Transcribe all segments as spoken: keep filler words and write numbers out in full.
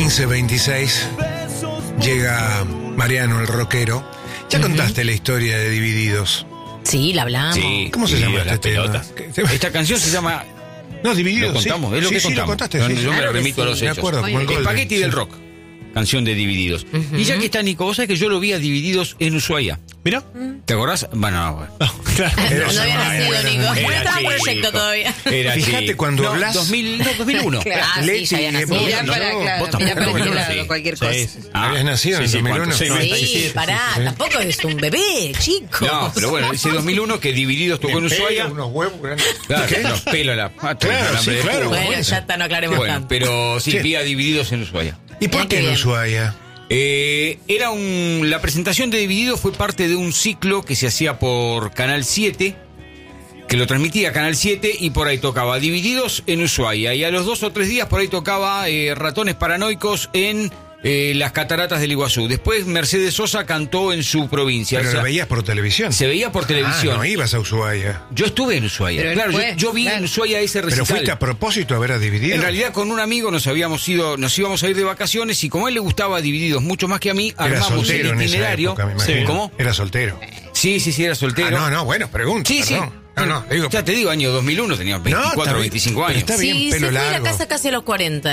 quince veintiséis llega Mariano el rockero. Ya uh-huh. contaste la historia de Divididos. Sí, la hablamos. Sí, ¿cómo se llama este tema? Esta canción se llama... No, Divididos. Lo contamos, sí. es lo sí, que sí, contamos. Lo contaste, yo sí, yo sí. me lo remito sí. a los Me hechos. acuerdo, como el Espagueti sí. del rock. Canción de Divididos. Uh-huh. Y ya que está Nico, vos sabés que yo lo vi a Divididos en Ushuaia. ¿Mira? ¿Te acordás? Bueno, no, bueno. No, claro. no, no había nacido, Nico. No estaba en proyecto todavía. Era Fíjate chico. cuando no, hablas... dos mil, no, dos mil uno. Claro, ah, sí, ya había nacido. Mirá no, para, no, claro, vos mirá tampoco, para qué no, lado, sí. cualquier Sí, cosa. sí, sí. ¿Habías nacido sí, en sí, dos mil uno? ¿cuánto? Sí, noventa y siete, pará, sí, sí. tampoco es un bebé, chico. No, pero bueno, ese dos mil uno que Divididos tocó en Ushuaia. Unos huevos grandes. Claro, ¿Qué? unos pelos la pata. Claro, el sí, hambre de claro. puro. Bueno, bueno. ya está, no aclaremos Bueno, tanto. pero sí, Sí. vi a Divididos en Ushuaia. ¿Y por Mirá qué qué en bien. Ushuaia? Eh, era un, la presentación de Divididos fue parte de un ciclo que se hacía por Canal siete, que lo transmitía Canal siete, y por ahí tocaba Divididos en Ushuaia, y a los dos o tres días por ahí tocaba eh, Ratones Paranoicos en eh, las Cataratas del Iguazú. Después Mercedes Sosa cantó en su provincia. Pero O sea, lo veías por televisión. se veía por televisión. Ah, no ibas a Ushuaia. Yo estuve en Ushuaia. Pero él Claro, yo, fue, yo vi claro. en Ushuaia ese recital. Pero fuiste a propósito a ver a Divididos. En realidad con un amigo nos habíamos ido, nos íbamos a ir de vacaciones, y como a él le gustaba Divididos mucho más que a mí, Era armamos soltero el en esa itinerario. época, me imagino. ¿Cómo? Era soltero. Sí, sí, sí, era soltero. Ah, no, no, bueno, pregunta, Sí, sí. perdón. No, no, digo... Ya te digo, año dos mil uno, tenía No, veinticuatro, está bien, veinticinco pero años. está bien, Sí, pelo se fue a la largo. casa casi a los cuarenta.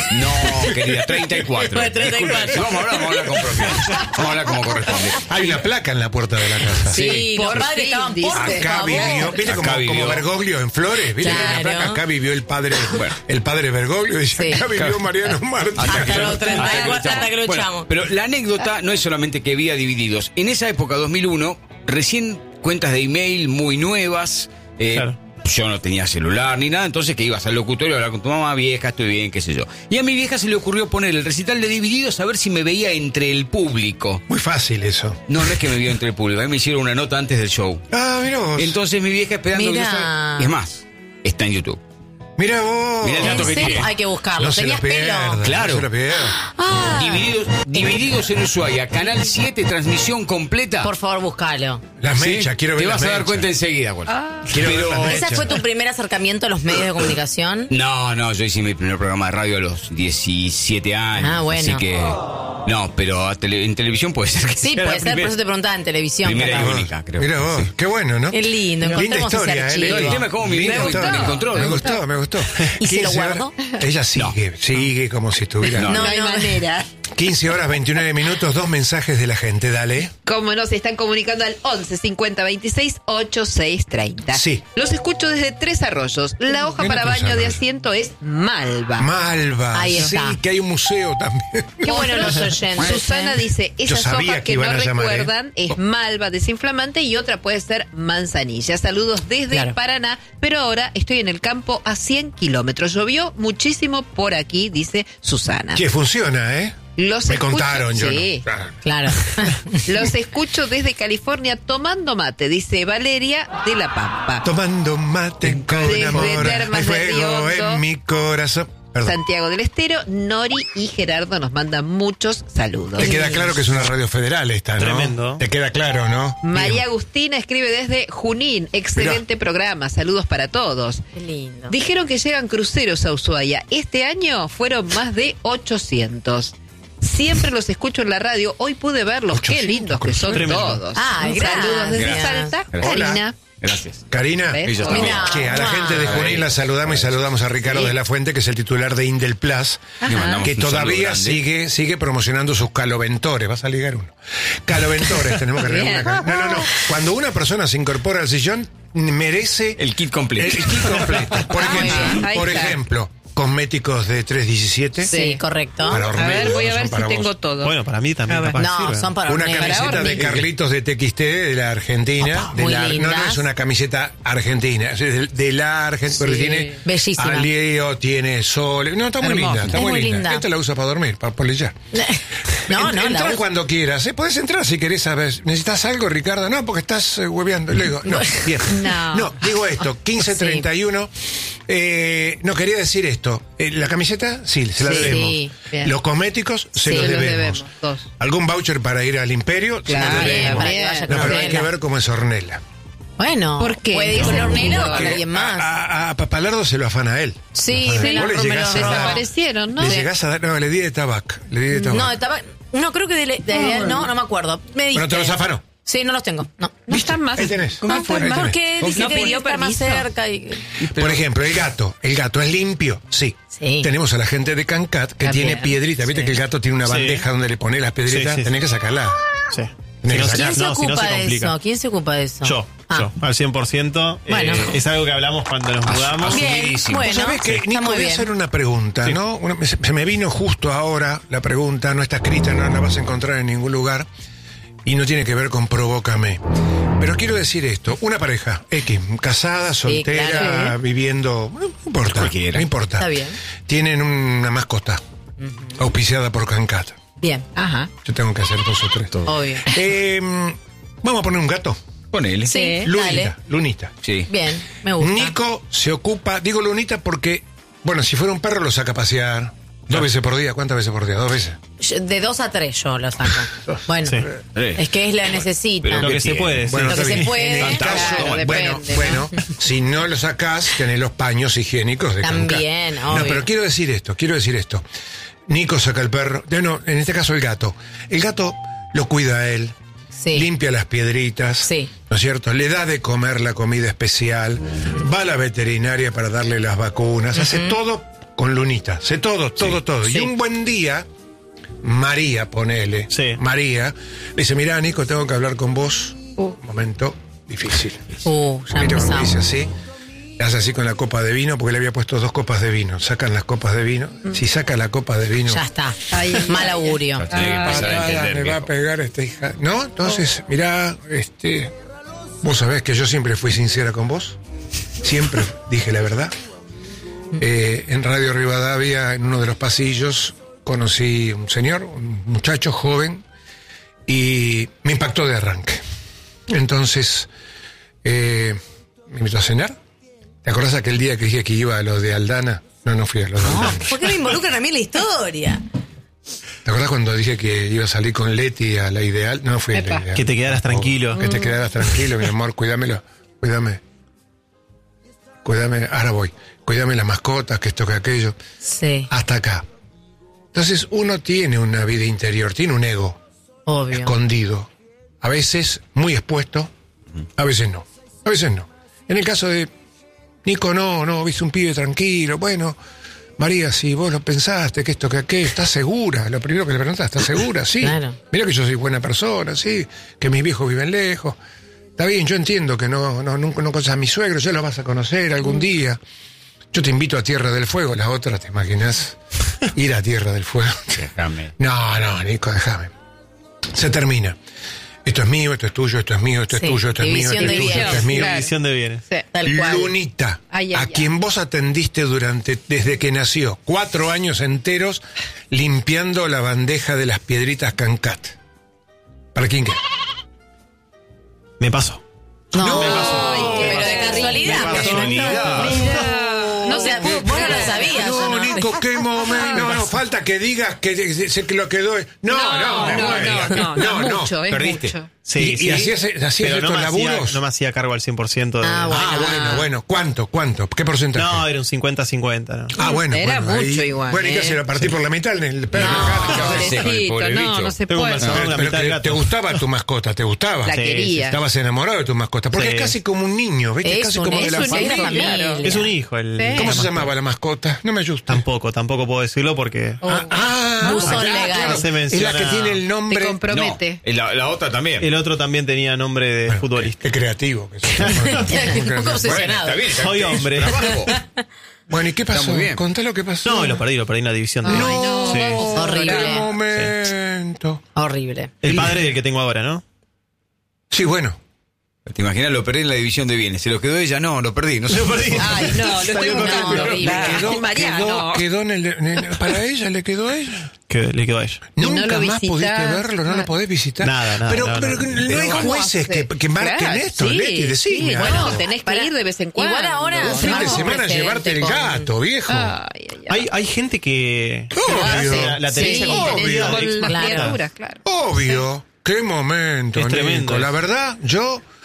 No, querida, treinta y cuatro. Fue treinta y cuatro. Disculpe, si vamos a hablar, vamos a hablar con propiedad. Vamos a hablar como corresponde. Hay una placa en la puerta de la casa. Sí, los Por padres fin, estaban dice. por Acá favor. vivió, ¿viste Acá como, vivió. como Bergoglio en Flores? ¿Viste que hay una Claro. placa? Acá vivió el padre, Bueno. el padre Bergoglio, y Sí. acá vivió Mariano Martín. Hasta los treinta y cuatro, hasta que lo Bueno, echamos. pero la anécdota no es solamente que había Divididos. En esa época, dos mil uno, recién cuentas de email muy nuevas. Eh, Claro. Yo no tenía celular ni nada, entonces que ibas al locutorio a hablar con tu mamá, vieja, estoy bien, qué sé yo. Y a mi vieja se le ocurrió poner el recital de Divididos a ver si me veía entre el público. Muy fácil eso. No, no es que me vio entre el público, a mí me hicieron una nota antes del show. Ah, mira vos. Entonces mi vieja esperando Mirá. que yo salga- y es más, está en YouTube. Mira vos. Mirá el dato ¿En que serio? tiene. Hay que buscarlo. No se ¿Tenías lo pelo? pierda. Claro. No se lo pierda. Ah, Divididos, Divididos en Ushuaia, Canal siete, transmisión completa. por favor, buscalo. Las ¿Sí? mechas, quiero ver Te las vas a dar mechas. cuenta enseguida, Wolf. Quiero ver Pero- las ¿Ese mechas. fue tu primer acercamiento a los medios de comunicación? No, no, yo hice mi primer programa de radio a los diecisiete años. Ah, bueno. Así que. No, pero a tele- en televisión puede ser que Sí, sea la puede ser, por primera- eso te preguntaba en televisión. Primera capaz. y única, creo. Mira vos, Sí. qué bueno, ¿no? Qué lindo, Linda encontremos ese historia, ¿eh? archivo. No, el tema es cómo mi Linda vieja historia. me encontró. Me ¿no? gustó, me gustó. ¿Y se lo quince horas- guardó? Ella sigue, sigue como si estuviera. No. No, hay manera. quince horas, veintinueve minutos, dos mensajes de la gente, dale. Como no, se están comunicando al once cincuenta veintiséis ochenta y seis treinta. Sí. Los escucho desde Tres Arroyos. La hoja ¿Qué para no Tres baño de Arroyos? asiento es malva. Malva. Ahí Sí, está. que hay un museo también. Qué bueno los oyentes. Susana ¿eh? dice, esas sabía hojas que que no iban a llamar, recuerdan ¿eh? es malva desinflamante y otra puede ser manzanilla. Saludos desde Claro. Paraná, pero ahora estoy en el campo a cien kilómetros. Llovió muchísimo por aquí, dice Susana. Che, funciona, ¿eh? Los Me escucho- contaron, yo Sí. no. Ah. Claro. Los escucho desde California tomando mate, dice Valeria de La Pampa. Tomando mate con Desde amor, Termas hay de fuego Riondo. en mi corazón. Perdón. Santiago del Estero, Nori y Gerardo nos mandan muchos saludos. Te queda claro que es una radio federal esta, ¿no? Tremendo. Te queda claro, ¿no? María Bien. Agustina escribe desde Junín, excelente programa, saludos para todos. Qué lindo. Dijeron que llegan cruceros a Ushuaia. Este año fueron más de ochocientos. Siempre los escucho en la radio. Hoy pude verlos. Qué ochocientos lindos que son Tremendo. todos. Ah, Saludos desde gracias. Salta, Gracias. Karina. Gracias. Karina, ¿Ves? Ellos también. Mirá. che, a la Ah. gente de Junín la saludamos y saludamos a Ricardo Sí. de la Fuente, que es el titular de Indel Plus, Le mandamos que un saludo todavía grande. sigue sigue promocionando sus caloventores. Vas a ligar uno. Caloventores, tenemos que regalar una cal- No, no, no. Cuando una persona se incorpora al sillón, merece El kit completo. el kit completo. Por Ah, muy ejemplo, bien. Ahí por está. ejemplo, cosméticos de tres diecisiete. Sí, correcto. Para A Ormedio, ver, voy a no ver son si para tengo vos. todo. Bueno, para mí también A ver. capaz No, sirve. son para Una Ormedio. camiseta Para de Ormedio. Carlitos de T X T de la Argentina. Opa, de muy la, no, no lindas. es una camiseta argentina, es de, de la Argentina, pero Sí. tiene Bellísima. alio, tiene sol. No, está muy Hermosa. linda, está Es muy muy linda. linda. Esta la usa para dormir, para polillar. No, Ent- no, la Entrá uso. cuando quieras, ¿eh? Podés entrar si querés saber. ¿Necesitas algo, Ricardo? No, porque estás eh, hueveando. Le digo, no, bien. No. No, digo esto, quince treinta y uno. Eh, no, quería decir esto. Eh, la camiseta, sí, se la Sí, debemos. sí, bien. Los cosméticos, se Sí, los se los debemos. debemos, dos. ¿Algún voucher para ir al Imperio? Claro, se los bien, debemos. para que vaya No, pero hay Ornella. que ver cómo es Ornella. Bueno, ¿Por qué? puede ir con ¿Qué hornero sentido? con alguien más. A, a, a Papalardo se lo afana a él. Sí, Lo afana a me él. lo- Vos le me lo llegás a dar- Desaparecieron, ¿no? Le Sí. llegás a dar, no, le di de tabac, le di de tabac. No, de tabac. No, creo que de, de- de- no, no me acuerdo. Me Bueno, te diste. los afanó. Sí, no los tengo. No. No están más. Ahí tenés. No Ah, están ahí más. tenés. Porque ¿Con dice no que pidió está más permiso? cerca. Y... Por ejemplo, el gato. ¿El gato es limpio? Sí. Sí. Tenemos a la gente de Cancat que También. tiene piedritas. Viste Sí. que el gato tiene una Sí. bandeja donde le pone las piedritas. Sí, sí, sí. Tenés que sacarla. Sí. Tenés que Si no, sacar. ¿Quién se no, si no ocupa se de complica. eso? ¿Quién se ocupa de eso? Yo, Ah. yo, al cien por ciento. Bueno. Eh, es algo que hablamos cuando nos mudamos. Bien, Asumidísimo. bueno. ¿Sabés qué, está Nico? muy Voy a bien. hacer una pregunta, Sí. ¿no? Una- se se me vino justo ahora la pregunta, no está escrita, no la vas a encontrar en ningún lugar y no tiene que ver con Provócame. Pero quiero decir esto, una pareja X, casada, soltera, claro. viviendo, no importa, Cualquiera. no importa. Está bien. Tienen una mascota auspiciada por Cancat. Bien, Ajá. Yo tengo que hacer dos o tres. obvio. Eh, vamos a poner un gato. Ponele. Sí, Lunita, dale. Lunita. Sí. Bien, me gusta. Nico se ocupa, digo Lunita porque, bueno, si fuera un perro lo saca a pasear. Dos veces por día, ¿cuántas veces por día? Dos veces. Yo- de dos a tres yo lo saco. Bueno, Sí. es que es la necesita. Pero Lo que ¿qué se tiene? puede. sí. Bueno, Lo que está se bien. puede, En el caso, claro, bueno, depende, bueno, ¿no? si no lo sacás, tenés los paños higiénicos de Cancat. También, No, obvio. pero quiero decir esto, quiero decir esto. Nico saca el perro, no, no, en este caso el gato. El gato lo cuida a él, Sí. limpia las piedritas, Sí. ¿no es cierto? Le da de comer la comida especial, va a la veterinaria para darle las vacunas, hace todo con Lunita, hace todo, todo, todo. Sí. Y un buen día, María, ponele, Sí. María, le dice, mirá, Nico, tengo que hablar con vos. Un momento difícil. Uh, ya ¿Viste cuando empezamos. dice así? Le hace así con la copa de vino, porque le había puesto dos copas de vino. Sacan las copas de vino. Si saca la copa de vino, Ya está. Ahí. Mal augurio. Ya tiene que empezar a patada entender, me va a viejo. pegar esta hija. ¿No? Entonces, mirá, este, vos sabés que yo siempre fui sincera con vos. Siempre dije la verdad. Eh, en Radio Rivadavia, en uno de los pasillos, conocí un señor, un muchacho joven, y me impactó de arranque. Entonces, eh, me invitó a cenar. ¿Te acordás aquel día que dije que iba a los de Aldana? No, no fui a los de No, Aldana. ¿por qué me involucran a mí en la historia? ¿Te acordás cuando dije que iba a salir con Leti a la ideal? No fui a la Epa. ideal. Que te quedaras tranquilo. Que te quedaras tranquilo, mi amor, cuídamelo. Cuídame. Cuídame, ahora voy. Cuídame las mascotas, que esto, que aquello. Sí, Hasta acá. Entonces uno tiene una vida interior, tiene un ego obvio. escondido. A veces muy expuesto, a veces no. A veces no. En el caso de Nico, no, no, viste un pibe tranquilo. Bueno, María, si vos lo pensaste, que esto, que aquello, ¿estás segura? Lo primero que le preguntas, ¿estás segura? Sí. Claro. Mira que yo soy buena persona, sí, que mis viejos viven lejos. Está bien, yo entiendo que no, no, nunca no conoces a mi suegro, ya lo vas a conocer algún día. Yo te invito a Tierra del Fuego, las otras, ¿te imaginas? Ir a Tierra del Fuego. Déjame. No, no, Nico, déjame. Se termina. Esto es mío, esto es tuyo, esto es mío, esto Sí, es tuyo, esto es mío, esto división es de tuyo, bienes. esto es mío. Claro. División de bienes. Sí, tal cual. Lunita, Ay, ay, a ay. quien vos atendiste durante, desde que nació, cuatro años enteros, limpiando la bandeja de las piedritas Cancat. ¿Para quién qué? Me pasó. No, Ay, qué pero de casualidad. Me pasó. Casualidad. No sé, vos vos no lo sabías. No, ¿no? Nico, qué momento. No, no, falta que digas que se, se- que lo quedó. No, no, no, no, no, no, no, mucho, es perdiste. mucho. Sí, ¿Y- sí. y hacías- hacías Pero estos no me hacía- laburos? no me hacía cargo al cien por ciento de... Ah, bueno. Ah, bueno, bueno. ¿Cuánto? ¿Cuánto? ¿Qué porcentaje? No, era un cincuenta cincuenta. ¿no? Ah, bueno. Era bueno, mucho ahí- igual, Bueno, ¿y qué eh? hacer? ¿A partir por la mitad en el perro? No, Acá, acá. sí, con el Pobrecito, pobre no, bicho. no se Tengo un puede. balsador. Pero la mitad que del gato. ¿Te gustaba tu mascota? ¿Te gustaba? La Sí, quería. Estabas enamorado de tu mascota. Porque Sí. es casi como un niño, ¿viste? Es Es casi un- como de es la un- familia. es familia. Es un hijo. El, Sí. ¿Cómo la se mascota. llamaba la mascota? No me asusta. Tampoco, tampoco puedo decirlo porque... Ah, ah, Buzón claro, legal. claro. Se Es menciona- la que tiene el Te nombre. No, compromete. la, la otra también. El otro también tenía nombre de Bueno, futbolista. Qué, qué creativo. Que sos. Un poco Bueno, obsesionado. está bien, está Soy bien, hombre. trabajo. Bueno, ¿y qué pasó? muy bien. Contá lo que pasó. No, lo perdí, lo perdí en la división de Ay, bienes. no. Sí. Horrible. Qué momento. Horrible. El padre del que tengo ahora, ¿no? Sí, bueno. ¿Te imaginas? Lo perdí en la división de bienes. ¿Se lo quedó ella? No, lo perdí. No se lo perdí. Ay, no, lo estoy No, buscando. horrible. Quedó, Mariano. quedó, quedó en el, en el- para ella, le quedó a ella. Que le quedó a ella. Y no Nunca lo más visitás, pudiste verlo, no nada. lo podés visitar. Nada, nada, Pero, no, pero no, no, no. hay ¿Cómo jueces que, hace? que marquen Claro, esto, sí, Leti, decime. sí, ah. bueno, tenés que ir de vez en cuando. Igual ahora Un fin de Vamos semana presente llevarte el con- gato, viejo. Ay, ay, ay. Hay, hay gente que... Obvio. La, la tenés Sí, acomodada, obvio. ex Con las mascota. criaturas, claro. Obvio. Qué momento, Es Nico. tremendo La eso. verdad, yo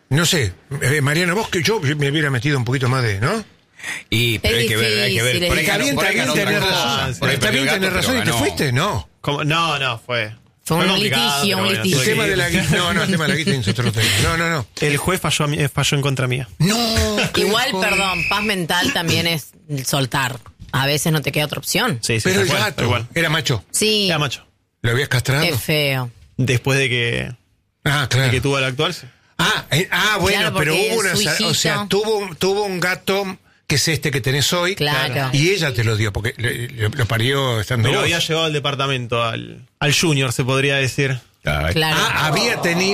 No sé, eh, Mariano, vos que yo me hubiera metido un poquito más de, ¿no? Y pero Es hay que ver, hay que ver. difícil, Por ahí Está ganó- bien, por está ahí bien ganó tener otra cosa. razón. Por ahí Está perdió bien el tener gato, razón y pero te ganó. fuiste, ¿no. ¿Cómo? No, no, fue. Fue un complicado, litigio, pero un bueno, litigio. El tuve tema que de ir. la guita, no, no, el tema de la guita es otro tema. No, no, no. El juez falló, a mí- eh, falló en contra mía. No. qué Igual, joder. perdón, paz mental también es soltar. A veces no te queda otra opción. Sí, sí, Pero tal el cual, gato tal cual. era macho. Sí, Era macho. ¿Lo habías castrado? es feo. Después de que, Ah, de claro. que tuvo el actual, sí. Ah, eh, ah, bueno, Claro, pero porque hubo una. su sa- O sea, hijito- tuvo, tuvo un gato que es este que tenés hoy. Claro. Y ella te lo dio, porque le- le- lo parió estando Me lo vos. había llevado al departamento, al, al junior, se podría decir. Ah, Claro. Ah, había tenido.